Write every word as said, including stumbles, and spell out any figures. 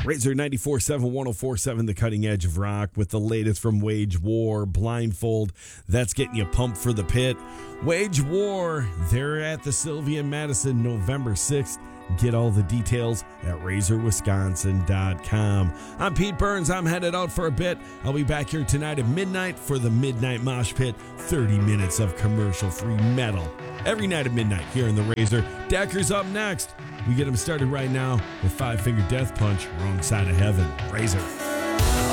Razor ninety-four point seven, one oh four point seven, the cutting edge of rock with the latest from Wage War, Blindfold. That's getting you pumped for the pit. Wage War, they're at the Sylvia Madison November sixth. Get all the details at razor wisconsin dot com. I'm Pete Burns. I'm headed out for a bit. I'll be back here tonight at midnight for the Midnight Mosh Pit. thirty minutes of commercial-free metal. Every night at midnight here in the Razor. Decker's up next. We get him started right now with Five Finger Death Punch, Wrong Side of Heaven. Razor.